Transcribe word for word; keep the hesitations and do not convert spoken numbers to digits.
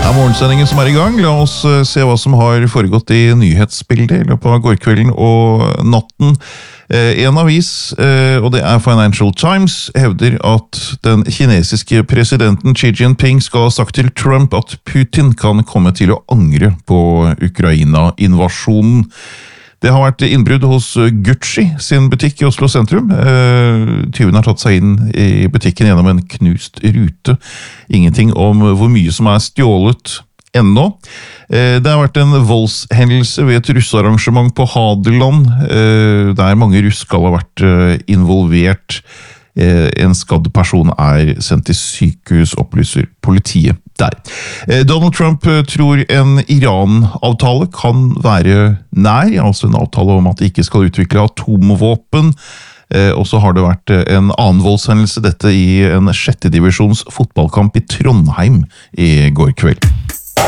Det er morgensendingen som er i gang. La oss eh, se hva som har foregått i nyhetsbildet i løpet av gårkvelden og natten. Eh, en avis, eh, og det er Financial Times, hevder at den kinesiske presidenten Xi Jinping skal ha sagt til Trump at Putin kan komme til å angre på Ukraina-invasjonen. Det har vært innbrudd hos Gucci sin butikk i Oslo sentrum. Eh, tyven har tatt seg inn i butikken gjennom en knust rute. Ingenting om hvor mye som er stjålet ennå. Eh, det har vært en voldshendelse ved et russearrangement på Hadeland, eh, der mange russ skal ha vært eh, involvert. Eh, en skadd person er sendt til sykehus, opplyser politiet der. Eh, Donald Trump tror en Iran-avtale kan være nær, altså en avtale om at de ikke skal utvikle atomvåpen. Eh, og så har det vært en annen voldshendelse, dette i en sjette divisjons fotballkamp i Trondheim i går kveld.